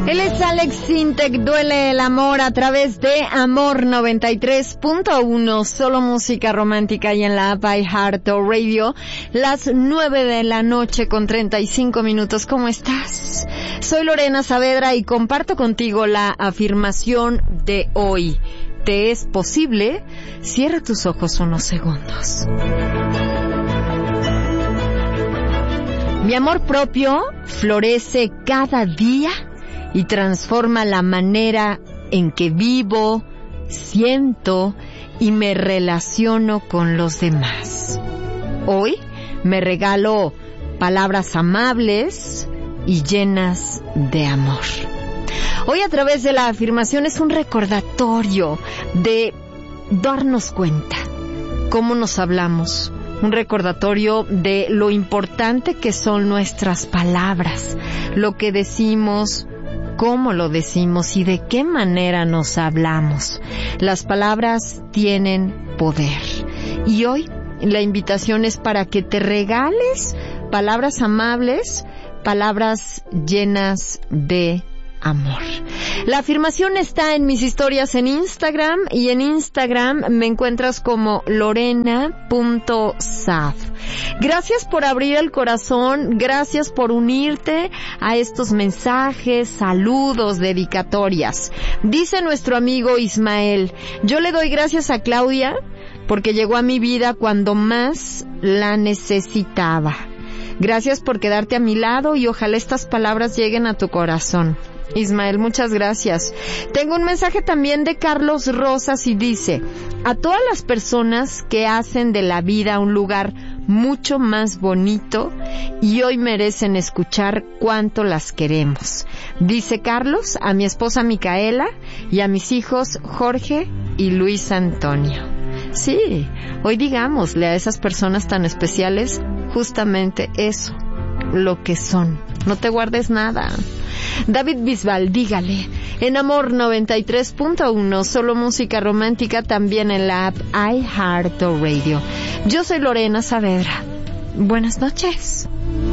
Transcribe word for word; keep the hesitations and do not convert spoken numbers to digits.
Él es Alex Sintek, Duele el amor a través de Amor noventa y tres punto uno, solo música romántica y en la app iHeartRadio, las nueve de la noche con treinta y cinco minutos. ¿Cómo estás? Soy Lorena Saavedra y comparto contigo la afirmación de hoy. ¿Te es posible? Cierra tus ojos unos segundos. Mi amor propio florece cada día y transforma la manera en que vivo, siento y me relaciono con los demás. Hoy me regalo palabras amables y llenas de amor. Hoy a través de la afirmación es un recordatorio de darnos cuenta cómo nos hablamos. Un recordatorio de lo importante que son nuestras palabras, lo que decimos, cómo lo decimos y de qué manera nos hablamos. Las palabras tienen poder. Y hoy la invitación es para que te regales palabras amables, palabras llenas de amor. La afirmación está en mis historias en Instagram y en Instagram me encuentras como lorena punto saf. Gracias por abrir el corazón, gracias por unirte a estos mensajes, saludos, dedicatorias. Dice nuestro amigo Ismael, yo le doy gracias a Claudia porque llegó a mi vida cuando más la necesitaba. Gracias por quedarte a mi lado y ojalá estas palabras lleguen a tu corazón. Ismael, muchas gracias. Tengo un mensaje también de Carlos Rosas y dice, a todas las personas que hacen de la vida un lugar mucho más bonito y hoy merecen escuchar cuánto las queremos. Dice Carlos, a mi esposa Micaela y a mis hijos Jorge y Luis Antonio. Sí, hoy digámosle a esas personas tan especiales justamente eso, lo que son. No te guardes nada. David Bisbal, dígale, en Amor noventa y tres punto uno, solo música romántica, también en la app iHeartRadio. Yo soy Lorena Saavedra. Buenas noches.